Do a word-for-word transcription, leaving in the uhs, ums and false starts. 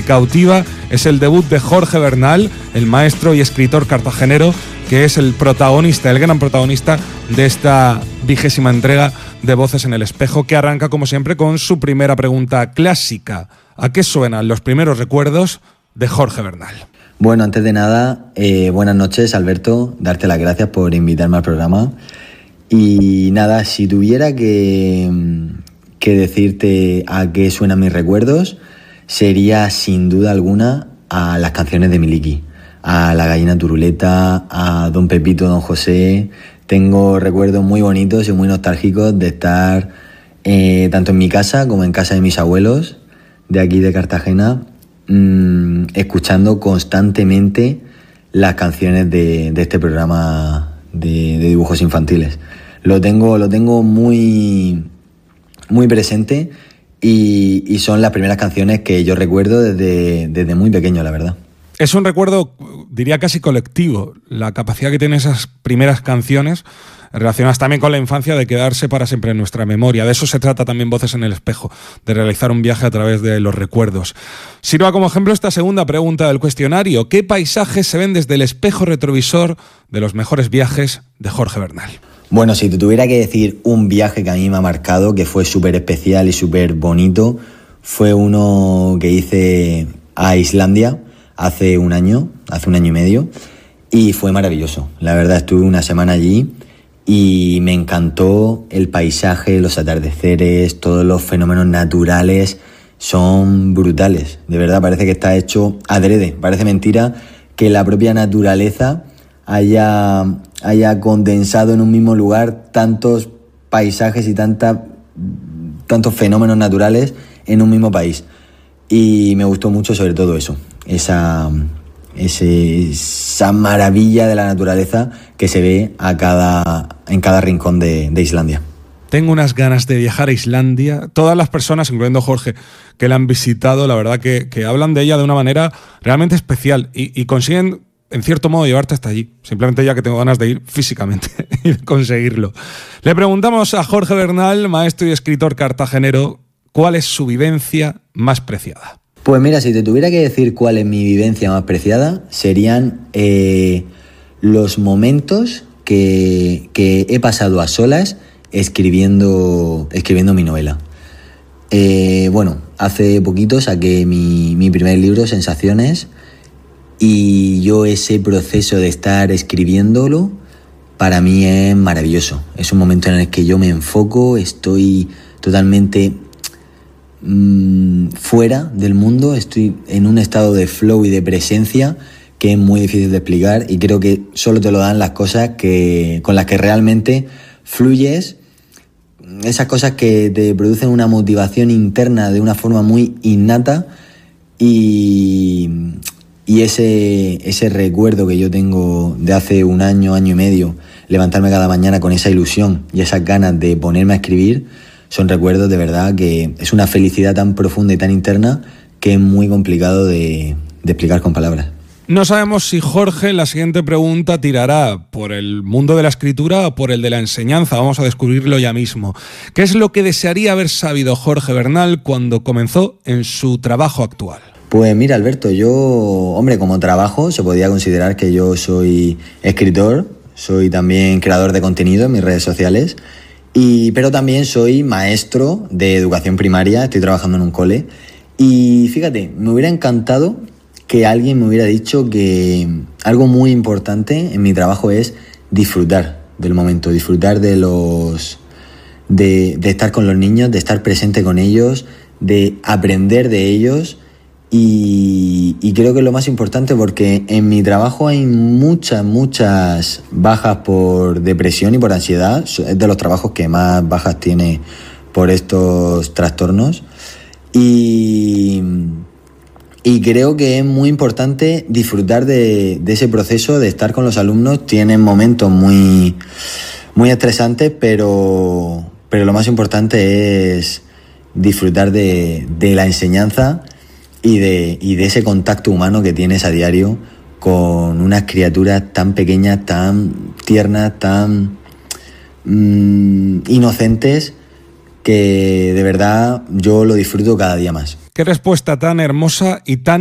cautiva es el debut de Jorge Bernal, el maestro y escritor cartagenero, que es el protagonista, el gran protagonista de esta vigésima entrega de Voces en el Espejo, que arranca, como siempre, con su primera pregunta clásica. ¿A qué suenan los primeros recuerdos de Jorge Bernal? Bueno, antes de nada, eh, buenas noches, Alberto, darte las gracias por invitarme al programa. Y nada, si tuviera que, que decirte a qué suenan mis recuerdos, sería sin duda alguna a las canciones de Miliki, a La Gallina Turuleta, a Don Pepito, Don José. Tengo recuerdos muy bonitos y muy nostálgicos de estar eh, tanto en mi casa como en casa de mis abuelos, de aquí de Cartagena, mmm, escuchando constantemente las canciones de, de este programa de, de dibujos infantiles. Lo tengo, lo tengo muy, muy presente y, y son las primeras canciones que yo recuerdo desde, desde muy pequeño, la verdad. Es un recuerdo, diría casi colectivo, la capacidad que tienen esas primeras canciones relacionadas también con la infancia de quedarse para siempre en nuestra memoria. De eso se trata también Voces en el Espejo, de realizar un viaje a través de los recuerdos. Sirva como ejemplo esta segunda pregunta del cuestionario. ¿Qué paisajes se ven desde el espejo retrovisor de los mejores viajes de Jorge Bernal? Bueno, si te tuviera que decir un viaje que a mí me ha marcado, que fue súper especial y súper bonito, fue uno que hice a Islandia hace un año, hace un año y medio, y fue maravilloso. La verdad, estuve una semana allí y me encantó el paisaje, los atardeceres, todos los fenómenos naturales son brutales. De verdad, parece que está hecho adrede. Parece mentira que la propia naturaleza haya, haya condensado en un mismo lugar tantos paisajes y tanta, tantos fenómenos naturales en un mismo país. Y me gustó mucho sobre todo eso, esa, ese, esa maravilla de la naturaleza que se ve a cada, en cada rincón de, de Islandia. Tengo unas ganas de viajar a Islandia. Todas las personas, incluyendo Jorge, que la han visitado, la verdad que, que hablan de ella de una manera realmente especial y, y consiguen, en cierto modo, llevarte hasta allí. Simplemente ya que tengo ganas de ir físicamente y de conseguirlo. Le preguntamos a Jorge Bernal, maestro y escritor cartagenero, ¿cuál es su vivencia más preciada? Pues mira, si te tuviera que decir cuál es mi vivencia más preciada, serían eh, los momentos que, que he pasado a solas escribiendo, escribiendo mi novela. Eh, bueno, hace poquito saqué mi, mi primer libro, Sensaciones, y yo ese proceso de estar escribiéndolo, para mí es maravilloso. Es un momento en el que yo me enfoco, estoy totalmente mmm, fuera del mundo, estoy en un estado de flow y de presencia que es muy difícil de explicar, y creo que solo te lo dan las cosas que, con las que realmente fluyes, esas cosas que te producen una motivación interna de una forma muy innata, y, y ese, ese recuerdo que yo tengo de hace un año, año y medio, levantarme cada mañana con esa ilusión y esas ganas de ponerme a escribir, son recuerdos de verdad que es una felicidad tan profunda y tan interna que es muy complicado de, de explicar con palabras. No sabemos si Jorge en la siguiente pregunta tirará por el mundo de la escritura o por el de la enseñanza. Vamos a descubrirlo ya mismo. ¿Qué es lo que desearía haber sabido Jorge Bernal cuando comenzó en su trabajo actual? Pues mira, Alberto, yo, hombre, como trabajo se podría considerar que yo soy escritor, soy también creador de contenido en mis redes sociales, y, pero también soy maestro de educación primaria, estoy trabajando en un cole. Y fíjate, me hubiera encantado que alguien me hubiera dicho que algo muy importante en mi trabajo es disfrutar del momento, disfrutar de los de, de estar con los niños, de estar presente con ellos, de aprender de ellos. Y, y creo que es lo más importante, porque en mi trabajo hay muchas, muchas bajas por depresión y por ansiedad. Es de los trabajos que más bajas tiene por estos trastornos. Y, y creo que es muy importante disfrutar de, de ese proceso, de estar con los alumnos. Tienen momentos muy, muy estresantes, pero, pero lo más importante es disfrutar de, de la enseñanza y de, y de ese contacto humano que tienes a diario con unas criaturas tan pequeñas, tan tiernas, tan mmm, inocentes, que de verdad yo lo disfruto cada día más. Qué respuesta tan hermosa y tan